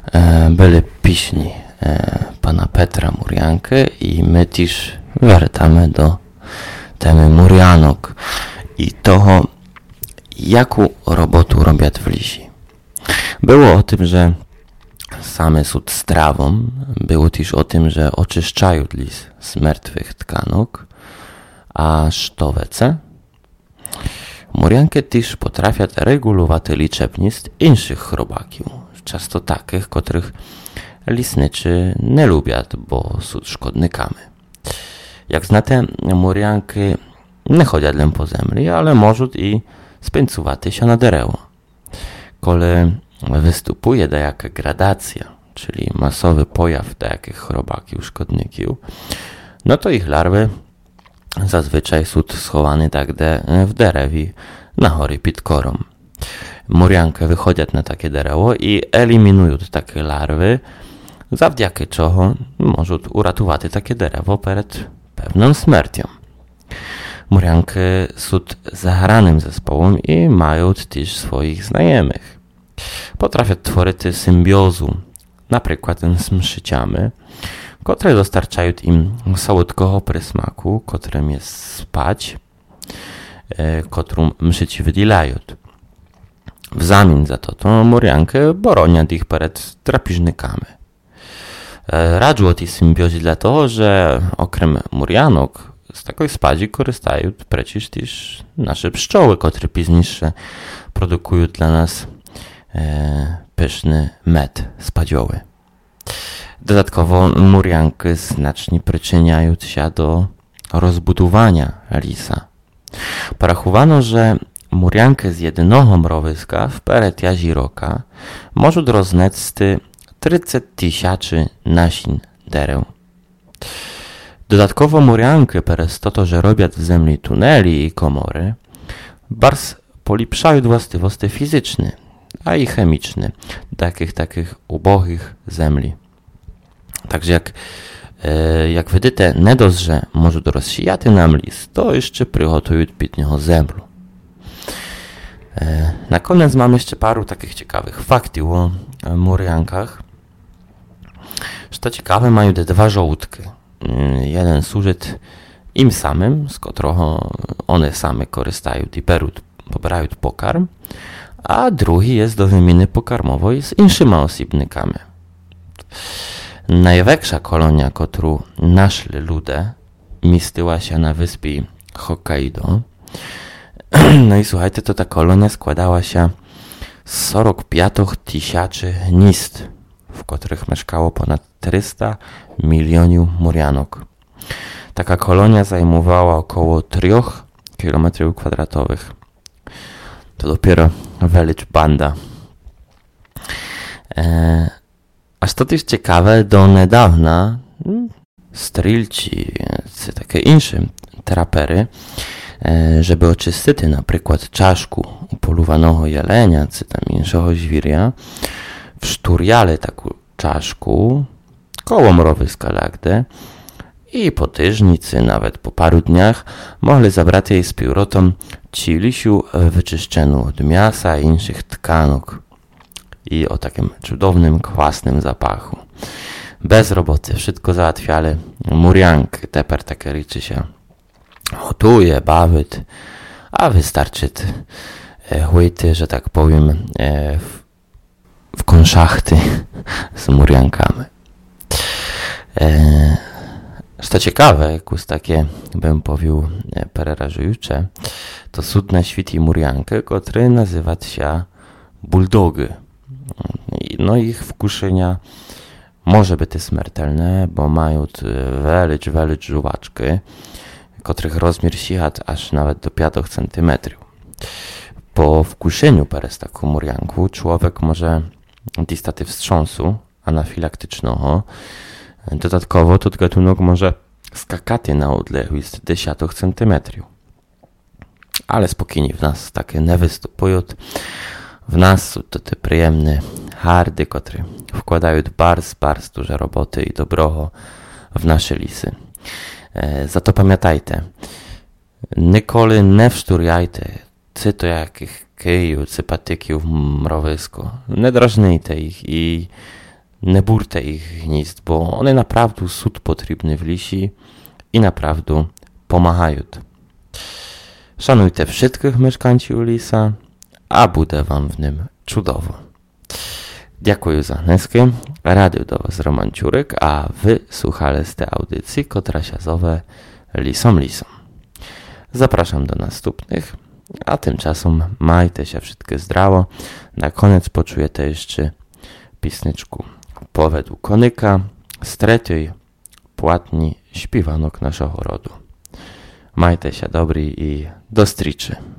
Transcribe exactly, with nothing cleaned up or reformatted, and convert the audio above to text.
byli piśni pana Petra Murjanky i my też wracamy do temy Murjanok i toho, jaką robotę robią w lisi. Było o tym, że same są strawą, było też o tym, że oczyszczają lis z martwych tkanok, a sztowece Murjanki też potrafią regulować liczebność innych chrobaków, często takich, których lisniczy nie lubią, bo są szkodnikami. Jak znate, Murjanki nie chodzą po ziemi, ale mogą i spędzować się na derewo. Kole występuje jaka gradacja, czyli masowy pojaw takich chrobaków, szkodników, no to ich larwy zazwyczaj są schowane tak w derewie na hory pod korą. Murjanki wychodzą na takie derewo i eliminują takie larwy, zawdzięki czego mogą uratować takie derewo przed pewną śmiercią. Murjanki są zahranym zespołem i mają też swoich znajomych. Potrafią tworzyć symbiozu, na przykład z mszyciami, które dostarczają im słodkiego przysmaku, którym jest spać, e, którą mszyci wydzielają. W zamian za to, to Murjanki bronią ich przed drapieżnikami. E, radzą o tej symbiozie dlatego, że okrem Murjanok z takiej spadzi korzystają przecież też nasze pszczoły, które później produkują dla nas e, pyszny med spadziowy. Dodatkowo Murjanki znacznie przyczyniają się do rozbudowania lisa. Porachowano, że Murjanki z jednego mrowiska w peretiazi roka mogą roznać trzydzieści tysięcy nasion derew. Dodatkowo Murjanki przez to, że robią w ziemi tuneli i komory, bardzo polepszają właściwości fizyczne, a i chemiczne takich takich ubogich ziemi. Także jak, e, jak widzicie, nie dość, że może rozsijać nam lis, to jeszcze przygotują pitnego zemlu. E, na koniec mam jeszcze paru takich ciekawych faktów o Murjankach. Co ciekawe, mają te dwa żołądki. Jeden służy im samym, z którego one same korzystają i pobierają pokarm, a drugi jest do wymiany pokarmowej z innymi osobnikami. Największa kolonia, którą naszli ludzie, mieściła się na wyspie Hokkaido. No i słuchajcie, to ta kolonia składała się z czterdziestu pięciu tysięcy gniazd, w których mieszkało ponad trzysta milionów Murjanok. Taka kolonia zajmowała około trzech kilometrów kwadratowych. To dopiero wielka banda. Eee, a co też ciekawe, do niedawna strzelci, czy takie inne trapery, e, żeby oczyścić na przykład czaszku upolowanego jelenia, czy tam innego zwierzę, wszturjali taką czaszku koło mrowiska lagde i po tyżnicy, nawet po paru dniach, mogli zabrać jej z powrotem cilisiu wyczyszczoną od mięsa i innych tkanok i o takim cudownym, kwasnym zapachu. Bez roboty, wszystko załatwiali Murjanki, teper takie rzeczy się gotuje, bawić, a wystarczy chłyty, że tak powiem, w, w konszachty z Murjankami. E, co ciekawe, jak takie, bym powiedział, przerażujące, to cud na świecie Murjanki, który nazywa się bulldogy. No ich wkuszenia może być śmiertelne, bo mają wielkie, wielkie żuwaczki, których rozmiar sięga aż nawet do pięć centymetrów. Po wkuszeniu przez taką Murjankę człowiek może dostać wstrząsu anafilaktycznego. Dodatkowo ten gatunek może skakać na odległość dziesięć centymetrów. Ale spokojnie, w nas takie nie występują. W nas są to te przyjemne hardy, które wkładają bardzo, bardzo duże roboty i dobroho w nasze lisy. E, za to pamiętajcie, nikoли nie wszturjajcie, czy to jakich kyjów, czy patyków w mrowisku. Nie drażnijcie ich i ne burte ich gniezd, bo one naprawdę sud potrzebny w lisi i naprawdę pomagają. Szanujcie wszystkich mieszkańców lisa, a bude wam w nim cudowo. Dziękuję za dneskę. Rady do was Roman Ciurek, a wy słuchali z tej audycji, która się zowe Lisom Lisom. Zapraszam do następnych, a tymczasem majcie się wszystkie zdrawo. Na koniec poczujecie jeszcze pisnyczku Powedu Konyka z trzeciej płatni śpiwanok naszego rodu. Majcie się dobry i do stryczy.